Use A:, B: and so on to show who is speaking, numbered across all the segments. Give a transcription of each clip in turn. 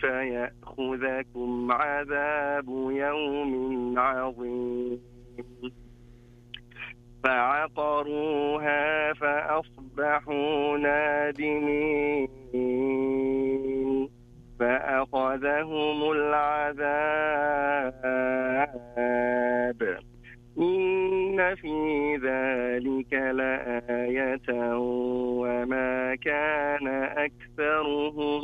A: فيأخذكم عذاب يوم عظيم. فعقروها فأصبحوا نادمين. فأخذهم العذاب إن في ذلك لآية وما كان أكثرهم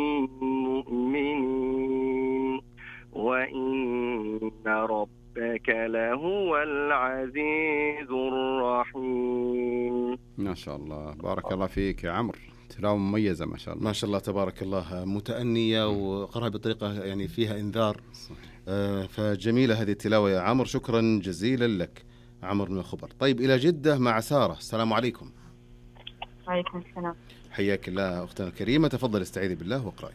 A: مؤمنين وإن ربك لهو العزيز الرحيم.
B: ما شاء الله، بارك الله فيك يا عمرو، تلاوة مميزة ما شاء الله.
C: ما شاء الله تبارك الله، متأنية وقرأها بطريقة يعني فيها إنذار. فجميلة هذه التلاوة يا عمرو، شكرا جزيلا لك عمرو من الخبر. طيب إلى جدة مع سارة. السلام عليكم.
D: وعليكم السلام.
C: حياك الله أختنا الكريمة، تفضل استعيذي بالله واقرأي.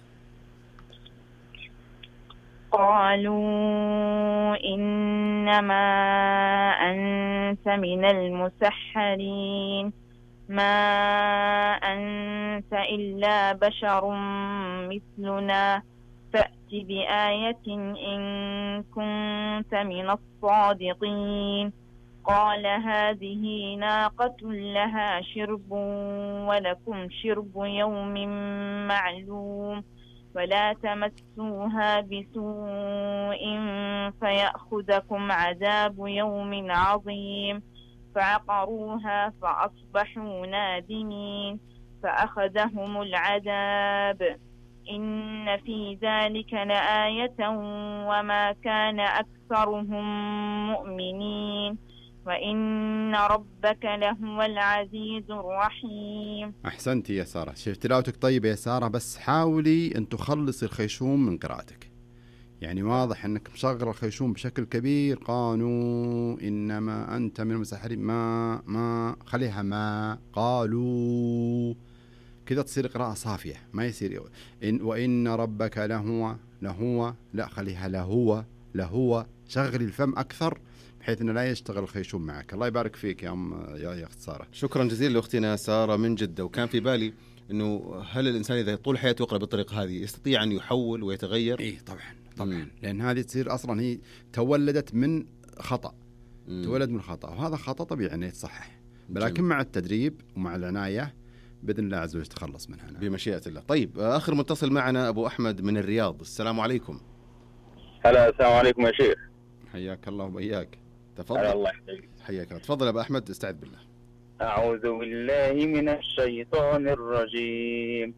D: قالوا إنما أنت من المسحرين ما أنت إلا بشر مثلنا فأت بآية إن كنت من الصادقين. قال هذه ناقة لها شرب ولكم شرب يوم معلوم ولا تمسوها بسوء فيأخذكم عذاب يوم عظيم. فعقروها فأصبحوا نادمين. فأخذهم العذاب إن في ذلك لآية وما كان أكثرهم مؤمنين وإن ربك لهو العزيز الرحيم.
B: أحسنتي يا سارة، شوف تلاوتك طيبة يا سارة، بس حاولي أن تخلصي الخيشوم من قراءتك. يعني واضح أنك مشغل الخيشوم بشكل كبير. قالوا إنما أنت من المسحرين ما خليها ما قالوا كذا، تصير قراءة صافية، ما يصير وإن ربك لهو لا، خليها لهو شغلي الفم أكثر بحيث أنه لا يشتغل الخيشوم معك. الله يبارك فيك يا أخت سارة.
C: شكرا جزيلا لأختنا سارة من جدة. وكان في بالي أنه هل الإنسان إذا طول حياته يقرأ بالطريقة هذه يستطيع أن يحول ويتغير؟
B: إيه طبعا لأن هذه تصير أصلا هي تولدت من خطأ، وهذا خطأ طبيعي أنه يتصحح، ولكن مع التدريب ومع العناية بإذن الله عز وجل تخلص منها
C: بمشيئة الله. طيب آخر متصل معنا أبو أحمد من الرياض. السلام عليكم.
E: هلا، السلام عليكم يا شيخ.
B: حياك الله وبياك، تفضل.
E: الله يحييك.
C: حياك الله، تفضل أبو أحمد، استعذ بالله.
E: أعوذ بالله من الشيطان الرجيم.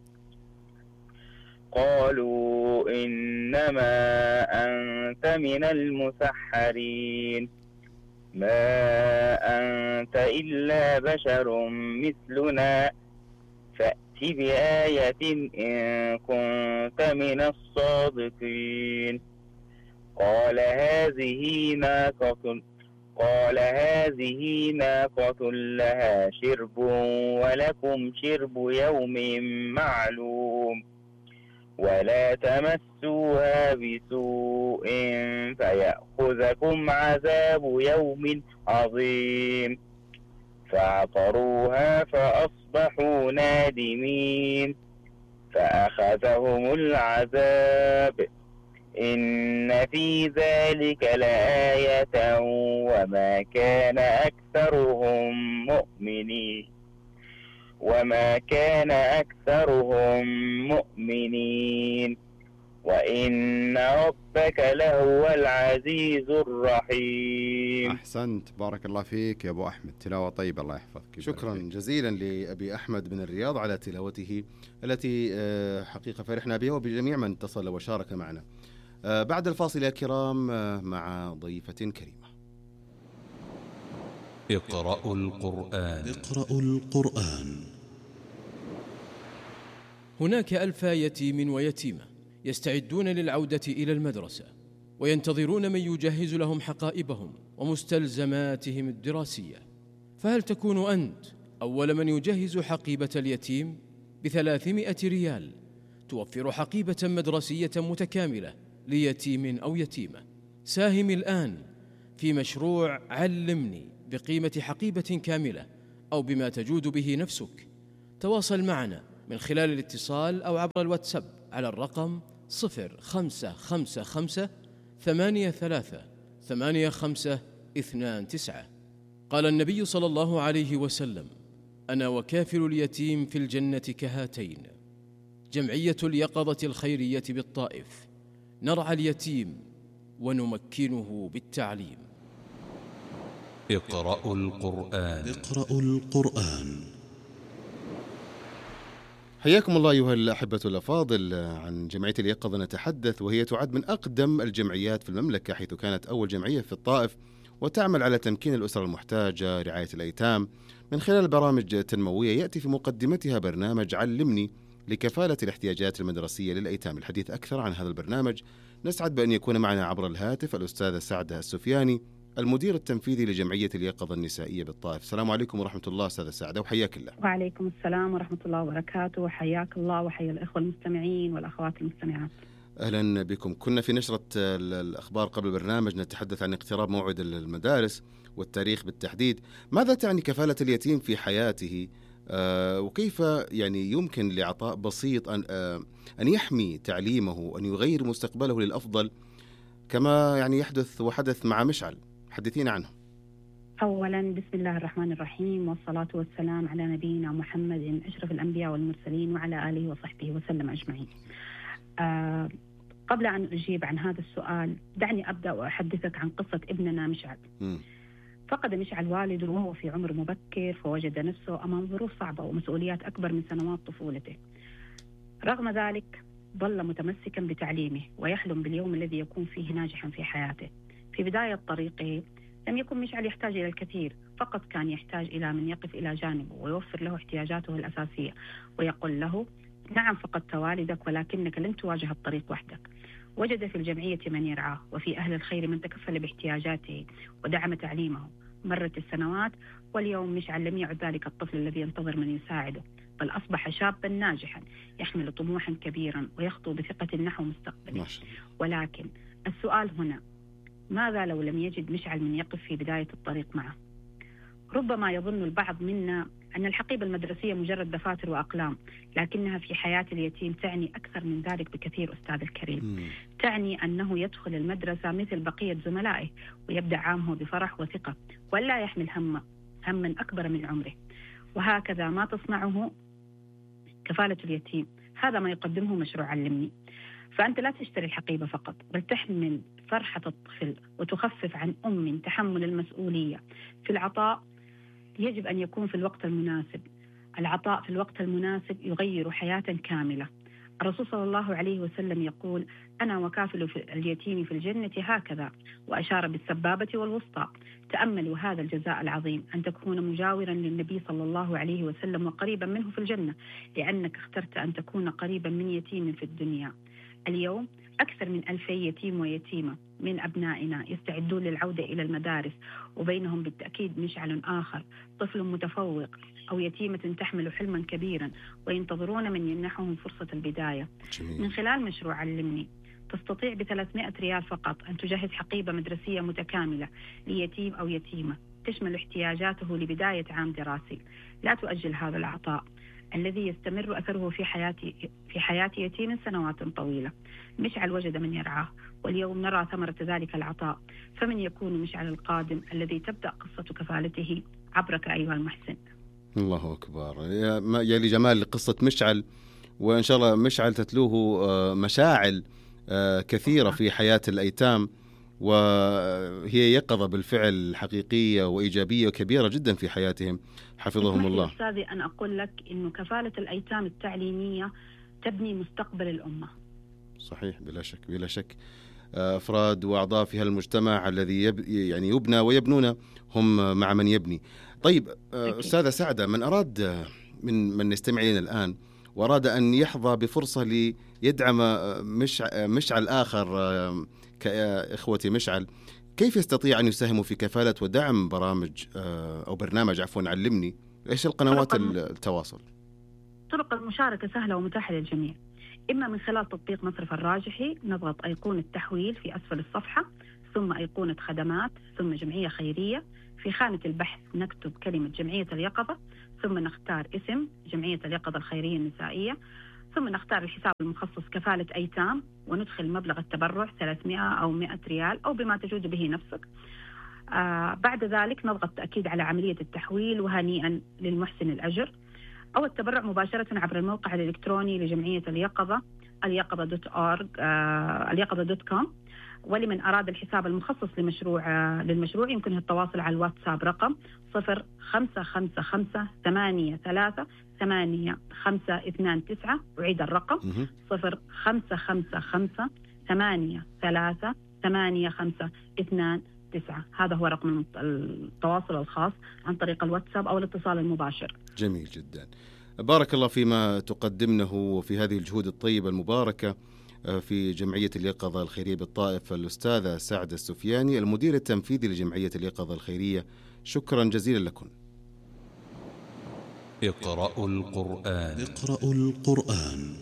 E: قالوا إنما أنت من المسحرين ما أنت إلا بشر مثلنا فأت بآية إن كنت من الصادقين. قال هذه ناقة لها شرب ولكم شرب يوم معلوم ولا تمسوها بسوء فيأخذكم عذاب يوم عظيم. فعقروها فأصبحوا نادمين. فأخذهم العذاب إن في ذلك لآية وما كان أكثرهم مؤمنين وإن ربك لهو العزيز الرحيم.
B: أحسنت، بارك الله فيك يا أبو أحمد، تلاوة طيبة، الله يحفظك.
C: شكرا جزيلا لأبي أحمد من الرياض على تلاوته التي حقيقة فرحنا بها وبجميع من اتصل وشارك معنا. بعد الفاصل يا كرام مع ضيفة كريمة.
F: اقرأوا القرآن.
G: هناك ألف يتيم ويتيمة يستعدون للعودة إلى المدرسة وينتظرون من يجهز لهم حقائبهم ومستلزماتهم الدراسية. فهل تكون أنت أول من يجهز حقيبة اليتيم ب300 ريال توفر حقيبة مدرسية متكاملة ليتيم أو يتيمة؟ ساهم الآن في مشروع علمني بقيمة حقيبة كاملة أو بما تجود به نفسك. تواصل معنا من خلال الاتصال أو عبر الواتساب على الرقم 0555 838529. قال النبي صلى الله عليه وسلم: أنا وكافل اليتيم في الجنة كهاتين. جمعية اليقظة الخيرية بالطائف، نرعى اليتيم ونمكنه بالتعليم.
F: اقرأوا القرآن.
H: اقرأوا القرآن.
C: حياكم الله أيها الأحبة الأفاضل. عن جمعية اليقظة نتحدث، وهي تعد من أقدم الجمعيات في المملكة، حيث كانت أول جمعية في الطائف، وتعمل على تمكين الأسر المحتاجة، رعاية الأيتام، من خلال برامج تنموية يأتي في مقدمتها برنامج علمني لكفالة الاحتياجات المدرسية للأيتام. الحديث أكثر عن هذا البرنامج نسعد بأن يكون معنا عبر الهاتف الأستاذة سعدة السفياني، المدير التنفيذي لجمعية اليقظة النسائية بالطائف. السلام عليكم ورحمة الله أستاذة سعدة، وحياك الله.
I: وعليكم السلام ورحمة الله وبركاته، وحياك الله وحيا الإخوة المستمعين والأخوات المستمعات.
C: أهلا بكم. كنا في نشرة الأخبار قبل البرنامج نتحدث عن اقتراب موعد المدارس والتاريخ بالتحديد. ماذا تعني كفالة اليتيم في حياته، وكيف يعني يمكن لعطاء بسيط أن يحمي تعليمه وأن يغير مستقبله للأفضل، كما يعني يحدث وحدث مع مشعل؟ حدثينا عنه.
I: أولا بسم الله الرحمن الرحيم، والصلاة والسلام على نبينا محمد أشرف الأنبياء والمرسلين وعلى آله وصحبه وسلم أجمعين. قبل أن أجيب عن هذا السؤال دعني أبدأ وأحدثك عن قصة ابننا مشعل. فقد مشعل والده وهو في عمر مبكر، فوجد نفسه أمام ظروف صعبة ومسؤوليات أكبر من سنوات طفولته. رغم ذلك ظل متمسكا بتعليمه ويحلم باليوم الذي يكون فيه ناجحا في حياته. في بداية طريقه لم يكن مشعل يحتاج إلى الكثير، فقط كان يحتاج إلى من يقف إلى جانبه ويوفر له احتياجاته الأساسية، ويقول له: نعم فقدت والدك، ولكنك لن تواجه الطريق وحدك. وجد في الجمعية من يرعاه، وفي أهل الخير من تكفل باحتياجاته ودعم تعليمه. مرت السنوات، واليوم مشعل لم يعد ذلك الطفل الذي ينتظر من يساعده، بل أصبح شابا ناجحا يحمل طموحا كبيرا ويخطو بثقة نحو مستقبله. ولكن السؤال هنا: ماذا لو لم يجد مشعل من يقف في بداية الطريق معه؟ ربما يظن البعض منا أن الحقيبة المدرسية مجرد دفاتر وأقلام، لكنها في حياة اليتيم تعني أكثر من ذلك بكثير أستاذ الكريم. تعني أنه يدخل المدرسة مثل بقية زملائه ويبدأ عامه بفرح وثقة، ولا يحمل هما أكبر من عمره. وهكذا ما تصنعه كفالة اليتيم، هذا ما يقدمه مشروع علمني. فأنت لا تشتري الحقيبة فقط، بل تحمل فرحة الطفل وتخفف عن أم تحمل المسؤولية. في العطاء يجب أن يكون في الوقت المناسب. العطاء في الوقت المناسب يغير حياة كاملة. الرسول صلى الله عليه وسلم يقول: أنا وكافل اليتيم في الجنة هكذا، وأشار بالسبابة والوسطى. تأملوا هذا الجزاء العظيم، أن تكون مجاورا للنبي صلى الله عليه وسلم وقريبا منه في الجنة، لأنك اخترت أن تكون قريبا من يتيم في الدنيا. اليوم أكثر من 2000 يتيم ويتيمة من أبنائنا يستعدون للعودة إلى المدارس، وبينهم بالتأكيد مشعل آخر، طفل متفوق أو يتيمة تحمل حلما كبيرا وينتظرون من يمنحهم فرصة البداية. من خلال مشروع علمني تستطيع ب300 ريال فقط أن تجهز حقيبة مدرسية متكاملة ليتيم أو يتيمة تشمل احتياجاته لبداية عام دراسي. لا تؤجل هذا العطاء الذي يستمر أثره في حياة يتيم سنوات طويلة. مشعل وجد من يرعاه، واليوم نرى ثمرة ذلك العطاء. فمن يكون مشعل القادم الذي تبدأ قصة كفالته عبرك أيها المحسن؟
C: الله أكبر، يا لجمال قصة مشعل، وإن شاء الله مشعل تتلوه مشاعل كثيرة في حياة الأيتام، وهي يقظة بالفعل حقيقية وإيجابية وكبيرة جدا في حياتهم، حفظهم الله.
I: أستاذي أن أقول لك إنه كفالة الأيتام التعليمية تبني مستقبل الأمة.
C: صحيح، بلا شك بلا شك. أفراد وأعضاء في هالمجتمع الذي يعني يبنى ويبنون هم مع من يبني. طيب أستاذة سعدة، من أراد من يستمع لنا الآن وأراد أن يحظى بفرصة ليدعم مشعل آخر كإخوة مشعل، كيف يستطيع أن يساهم في كفالة ودعم برنامج علمني؟ إيش القنوات التواصل؟
I: طرق المشاركة سهلة ومتاحة للجميع، إما من خلال تطبيق مصرف الراجحي، نضغط أيقونة التحويل في أسفل الصفحة، ثم أيقونة خدمات، ثم جمعية خيرية. في خانة البحث نكتب كلمة جمعية اليقظة، ثم نختار اسم جمعية اليقظة الخيرية النسائية، ثم نختار الحساب المخصص كفالة أيتام وندخل مبلغ التبرع 300 أو 100 ريال أو بما تجود به نفسك. بعد ذلك نضغط تأكيد على عملية التحويل وهنيئا للمحسن الأجر، أو التبرع مباشرة عبر الموقع الإلكتروني لجمعية اليقظة اليقظة.com. ولمن أراد الحساب المخصص للمشروع يمكنه التواصل على الواتساب رقم 0555-838-529. أعيد الرقم 0555-838-529. هذا هو رقم التواصل الخاص عن طريق الواتساب أو الاتصال المباشر.
C: جميل جدا. بارك الله فيما تقدمنه وفي هذه الجهود الطيبة المباركة في جمعية اليقظة الخيرية بالطائف الأستاذة سعدة السفياني المدير التنفيذي لجمعية اليقظة الخيرية، شكرا جزيلا لكم.
H: اقرأوا القرآن.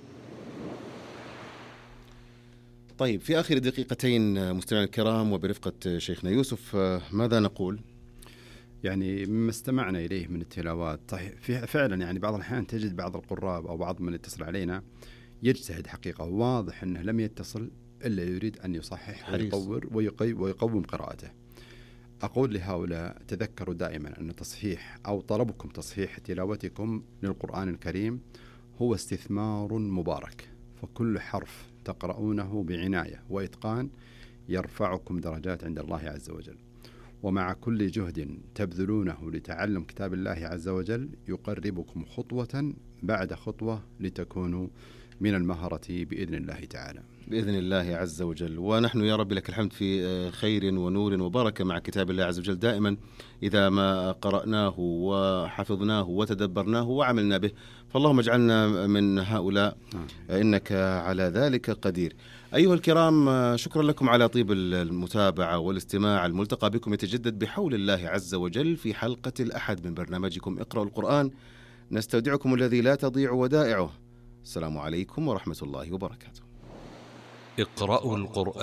C: طيب، في آخر دقيقتين مستمعينا الكرام وبرفقة شيخنا يوسف، ماذا نقول؟
B: يعني مما استمعنا إليه من التلاوات، فعلا يعني بعض الأحيان تجد بعض القراء أو بعض من يتصل علينا يجتهد حقيقة، واضح أنه لم يتصل إلا يريد أن يصحح ويطور ويقوم قراءته. أقول لهؤلاء تذكروا دائما أن تصحيح أو طلبكم تصحيح تلاوتكم للقرآن الكريم هو استثمار مبارك، فكل حرف تقرؤونه بعناية وإتقان يرفعكم درجات عند الله عز وجل، ومع كل جهد تبذلونه لتعلم كتاب الله عز وجل يقربكم خطوة بعد خطوة لتكونوا من المهرة بإذن الله تعالى،
C: بإذن الله عز وجل. ونحن يا رب لك الحمد في خير ونور وبركة مع كتاب الله عز وجل دائما، إذا ما قرأناه وحفظناه وتدبرناه وعملنا به، فاللهم اجعلنا من هؤلاء إنك على ذلك قدير. أيها الكرام، شكرا لكم على طيب المتابعة والاستماع. الملتقى بكم يتجدد بحول الله عز وجل في حلقة الأحد من برنامجكم اقرأوا القرآن. نستودعكم الذي لا تضيع ودائعه. السلام عليكم ورحمة الله وبركاته.
H: اقرأوا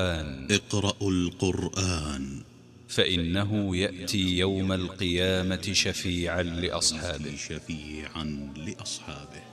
H: القرآن فإنه يأتي يوم القيامة شفيعا لأصحابه